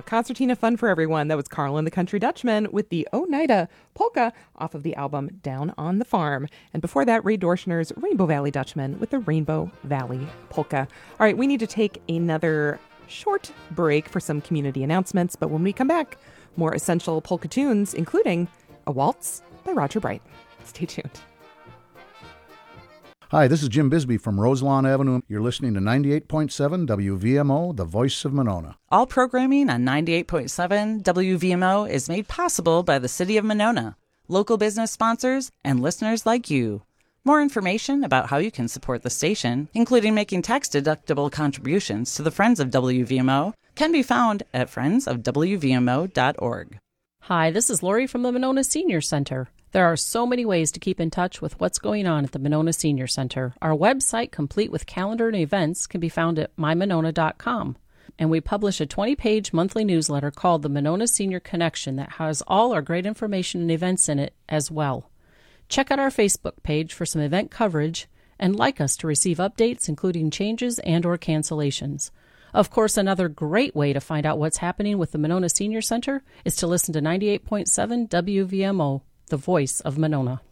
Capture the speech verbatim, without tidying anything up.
concertina fun for everyone. That was Carl and the Country Dutchman with the Oneida Polka off of the album Down on the Farm. And before that, Ray Dorschner's Rainbow Valley Dutchman with the Rainbow Valley Polka. All right, we need to take another short break for some community announcements, but when we come back, more essential polka tunes, including a waltz by Roger Bright. Stay tuned. Hi, this is Jim Bisbee from Roselawn Avenue. You're listening to ninety-eight point seven W V M O, the voice of Monona. All programming on ninety-eight point seven W V M O is made possible by the City of Monona, local business sponsors, and listeners like you. More information about how you can support the station, including making tax-deductible contributions to the Friends of W V M O, can be found at friends of w v m o dot org. Hi, this is Lori from the Monona Senior Center. There are so many ways to keep in touch with what's going on at the Monona Senior Center. Our website, complete with calendar and events, can be found at my monona dot com. And we publish a twenty-page monthly newsletter called the Monona Senior Connection that has all our great information and events in it as well. Check out our Facebook page for some event coverage and like us to receive updates, including changes and or cancellations. Of course, another great way to find out what's happening with the Monona Senior Center is to listen to ninety-eight point seven W V M O, the voice of Monona.